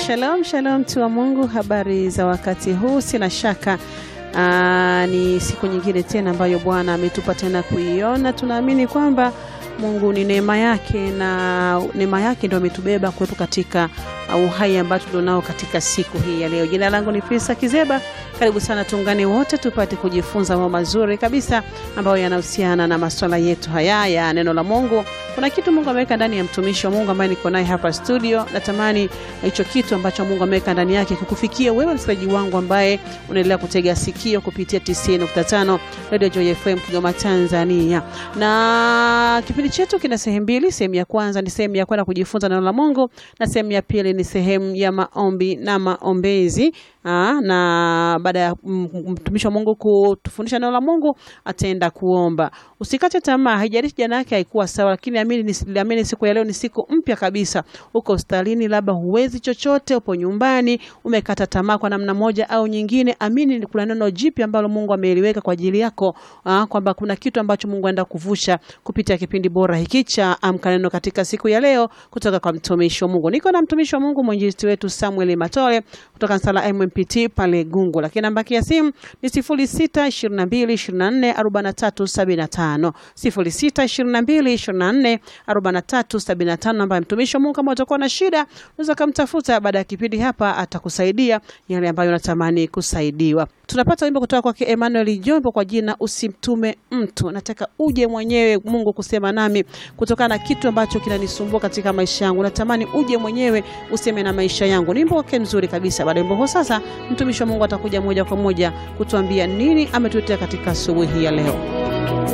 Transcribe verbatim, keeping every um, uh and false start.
Shalom, shalom tu wa Mungu, habari za wakati huu. Sina shaka aa, ni siku nyingine tena ambayo Bwana ametupa tena kuiona. Tunaamini kwamba Mungu ni neema yake, na neema yake ndio ametubeba kuwepo katika uhai ambao tunao katika siku hii ya leo. Jina langu ni Pisa Kizeba. Karibu sana, tuungane wote tupate kujifunza mambo mazuri kabisa ambayo yanahusiana na masuala yetu haya ya neno la Mungu. Kuna kitu Mungu ameweka ndani ya mtumishi wa Mungu ambaye niko naye hapa studio. Natamani hicho kitu ambacho Mungu ameweka ndani yake kukufikia wewe msikilizaji wangu ambaye unaendelea kutega sikio kupitia tisini nukta tano Radio Joy F M Kigoma, Tanzania. Na kipindi chetu kina sehemu mbili. Sehemu ya kwanza ni sehemu ya kwenda kujifunza neno la Mungu, na sehemu ya pili ni sehemu ya maombi na maombezi. Aa, na baada ya mtumishi wa Mungu kutufundisha neno la Mungu, ataenda kuomba. Usikate tamaa, haijalishi jana yake haikuwa sawa, lakini amini niamini siku ya leo ni siku mpya kabisa. Uko hospitalini, labda huwezi chochote, upo nyumbani, umekata tamaa kwa namna moja au nyingine, amini kuna neno jipya ambalo Mungu ameliweka kwa ajili yako, kwamba kuna kitu ambacho Mungu anaenda kuvusha kupitia kipindi bora hiki cha Amka Neno katika siku ya leo kutoka kwa mtumishi wa Mungu. Niko na mtumishi wa Mungu mwinjilisti wetu Samuel Matole kutoka Sala M M P T pale Gungu, lakini namba ya simu ni sifuri sita ishirini na mbili ishirini na nne arobaini na tatu sabini na tano sifuri sita ishirini na mbili ishirini na nne arobaini na tatu sabini na tano. Namba ya mtumishi wa Mungu. Kama utakuwa na shida, unaweza kumtafuta baada ya kipindi hapa, atakusaidia yale ambayo unatamani kusaidiwa. Tunapata wimbo kutoka kwake Emmanuel Jombo kwa jina Usimtume Mtu. Nataka uje mwenyewe Mungu kusema nami kutokana na kitu ambacho kinanisumbua katika maisha yangu. Natamani uje mwenyewe useme na maisha yangu. Ni wimbo wake mzuri kabisa. Baada ya wimbo sasa, mtumishi wa Mungu atakuja moja kwa moja kutuambia nini ametuletea katika asubuhi ya leo.